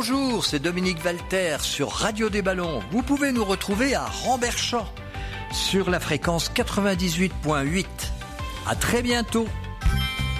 Bonjour, c'est Dominique Walter sur Radio des Ballons. Vous pouvez nous retrouver à Ramberchamps sur la fréquence 98.8. À très bientôt.